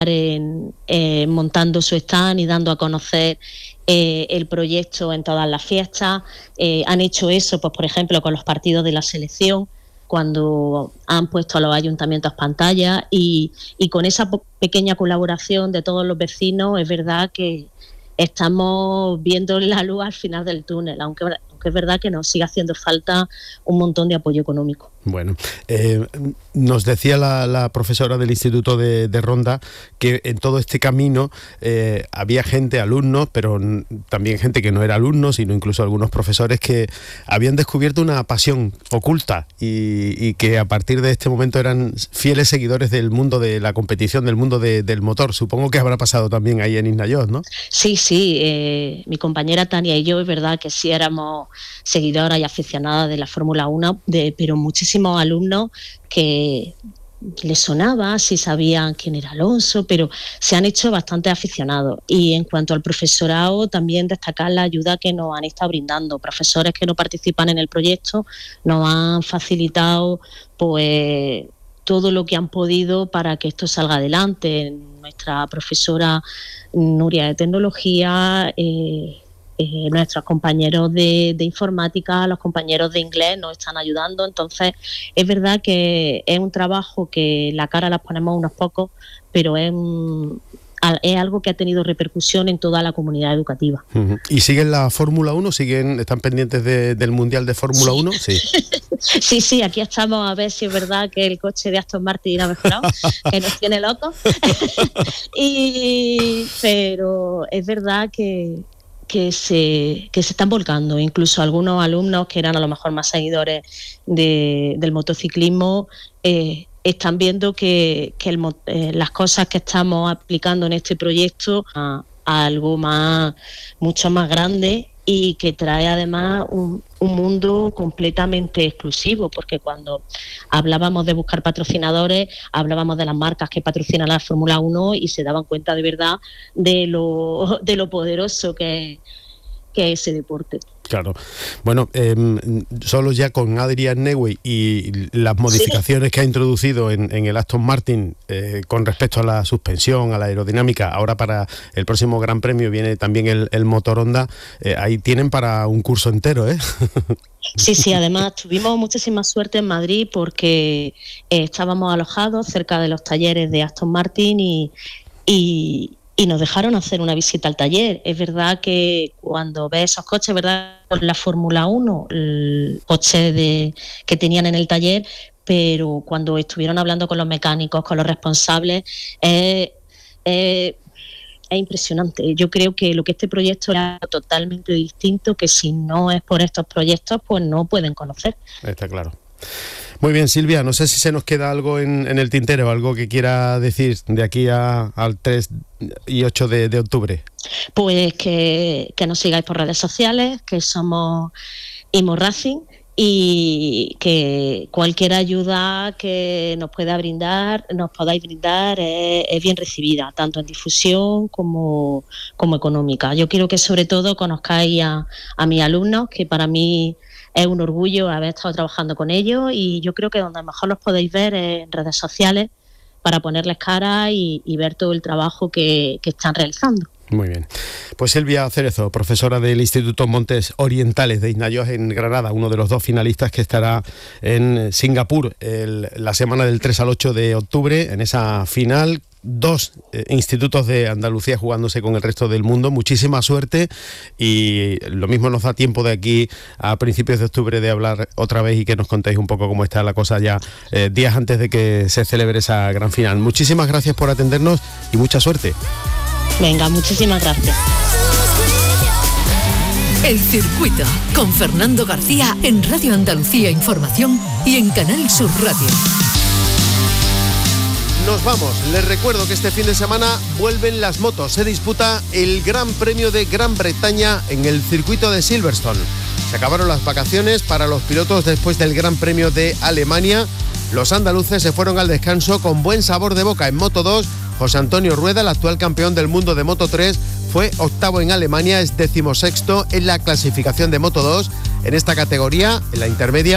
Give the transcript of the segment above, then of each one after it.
montando su stand y dando a conocer el proyecto en todas las fiestas. Han hecho eso, pues por ejemplo, con los partidos de la selección, cuando han puesto a los ayuntamientos pantallas y con esa pequeña colaboración de todos los vecinos, es verdad que estamos viendo la luz al final del túnel, aunque es verdad que nos sigue haciendo falta un montón de apoyo económico. Bueno, nos decía la profesora del Instituto de Ronda que en todo este camino había gente, alumnos, pero también gente que no era alumnos, sino incluso algunos profesores que habían descubierto una pasión oculta y que a partir de este momento eran fieles seguidores del mundo de la competición, del mundo del motor. Supongo que habrá pasado también ahí en Isnayos, ¿no? Sí, mi compañera Tania y yo, es verdad que sí éramos seguidoras y aficionadas de la Fórmula 1, pero muchísimos alumnos que les sonaba, sí sabían quién era Alonso, pero se han hecho bastante aficionados. Y en cuanto al profesorado, también destacar la ayuda que nos han estado brindando. Profesores que no participan en el proyecto nos han facilitado pues todo lo que han podido para que esto salga adelante. Nuestra profesora Nuria de Tecnología, nuestros compañeros de informática, los compañeros de inglés nos están ayudando. Entonces es verdad que es un trabajo que la cara las ponemos unos pocos, pero es algo que ha tenido repercusión en toda la comunidad educativa. Uh-huh. ¿Y siguen la Fórmula 1? ¿Están pendientes del Mundial de Fórmula 1? Sí. Sí, aquí estamos a ver si es verdad que el coche de Aston Martin ha mejorado, que nos tiene locos. Pero es verdad que se están volcando. Incluso algunos alumnos que eran a lo mejor más seguidores del motociclismo están viendo que las cosas que estamos aplicando en este proyecto a algo mucho más grande y que trae además un mundo completamente exclusivo, porque cuando hablábamos de buscar patrocinadores, hablábamos de las marcas que patrocinan la Fórmula 1 y se daban cuenta de verdad de lo poderoso que es ese deporte. Claro. Bueno, solo ya con Adrian Newey y las modificaciones que ha introducido en el Aston Martin con respecto a la suspensión, a la aerodinámica, ahora para el próximo Gran Premio viene también el motor Honda, ahí tienen para un curso entero, ¿eh? Sí, además tuvimos muchísima suerte en Madrid porque estábamos alojados cerca de los talleres de Aston Martin y nos dejaron hacer una visita al taller. Es verdad que cuando ves esos coches, ¿verdad?, la Fórmula 1, el coche que tenían en el taller, pero cuando estuvieron hablando con los mecánicos, con los responsables, es impresionante. Yo creo que lo que este proyecto era totalmente distinto, que si no es por estos proyectos, pues no pueden conocer. Está claro. Muy bien, Silvia, no sé si se nos queda algo en el tintero, algo que quiera decir de aquí al 3 y 8 de octubre. Pues que nos sigáis por redes sociales, que somos Imo Racing, y que cualquier ayuda que nos podáis brindar es bien recibida, tanto en difusión como económica. Yo quiero que sobre todo conozcáis a mis alumnos, que para mí es un orgullo haber estado trabajando con ellos, y yo creo que donde mejor los podéis ver es en redes sociales, para ponerles cara y ver todo el trabajo que están realizando. Muy bien. Pues Silvia Cerezo, profesora del Instituto Montes Orientales de Isnayos en Granada, uno de los dos finalistas que estará en Singapur la semana del 3 al 8 de octubre, en esa final. Dos institutos de Andalucía jugándose con el resto del mundo. Muchísima suerte, y lo mismo nos da tiempo de aquí a principios de octubre de hablar otra vez y que nos contéis un poco cómo está la cosa ya días antes de que se celebre esa gran final. Muchísimas gracias por atendernos y mucha suerte. Venga, muchísimas gracias. El Circuito, con Fernando García en Radio Andalucía Información y en Canal Sur Radio. Nos vamos. Les recuerdo que este fin de semana vuelven las motos. Se disputa el Gran Premio de Gran Bretaña en el circuito de Silverstone. Se acabaron las vacaciones para los pilotos después del Gran Premio de Alemania. Los andaluces se fueron al descanso con buen sabor de boca. En Moto 2, José Antonio Rueda, el actual campeón del mundo de Moto 3, fue octavo en Alemania, es 16º en la clasificación de Moto 2. En esta categoría, en la intermedia,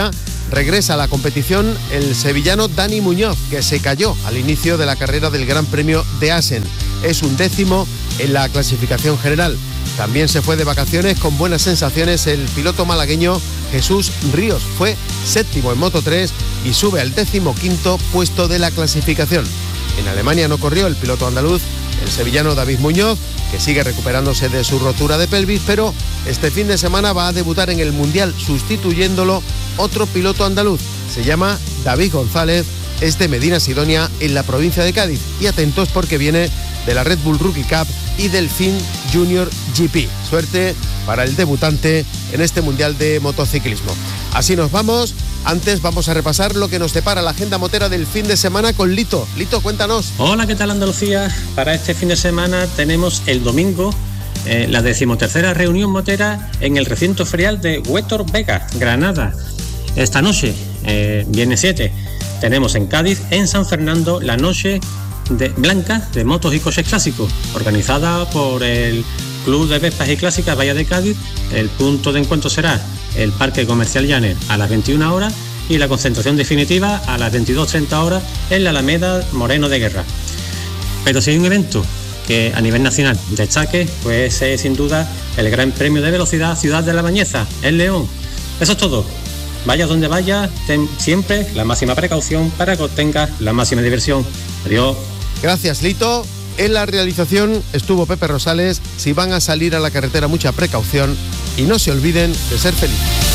regresa a la competición el sevillano Dani Muñoz, que se cayó al inicio de la carrera del Gran Premio de Assen. Es 11º en la clasificación general. También se fue de vacaciones con buenas sensaciones el piloto malagueño Jesús Ríos. Fue 7º en Moto3 y sube al 15º puesto de la clasificación. En Alemania no corrió el piloto andaluz, el sevillano David Muñoz, que sigue recuperándose de su rotura de pelvis, pero este fin de semana va a debutar en el Mundial sustituyéndolo otro piloto andaluz. Se llama David González, es de Medina Sidonia, en la provincia de Cádiz. Y atentos porque viene de la Red Bull Rookie Cup y del FIN Junior GP. Suerte para el debutante en este Mundial de Motociclismo. Así nos vamos. Antes vamos a repasar lo que nos depara la agenda motera del fin de semana con Lito. Lito, cuéntanos. Hola, ¿qué tal Andalucía? Para este fin de semana tenemos el domingo la 13ª reunión motera en el recinto ferial de Huétor Vega, Granada. Esta noche, viernes 7, tenemos en Cádiz, en San Fernando, la noche blanca de motos y coches clásicos, organizada por el Club de Vespas y Clásicas Bahía de Cádiz. El punto de encuentro será el Parque Comercial Llanes a las 21 horas y la concentración definitiva a las 22:30 horas en la Alameda Moreno de Guerra. Pero si hay un evento que a nivel nacional destaque, pues es sin duda el Gran Premio de Velocidad Ciudad de la Bañeza, en León. Eso es todo. Vaya donde vaya, ten siempre la máxima precaución para que obtengas la máxima diversión. Adiós. Gracias, Lito. En la realización estuvo Pepe Rosales. Si van a salir a la carretera, mucha precaución y no se olviden de ser felices.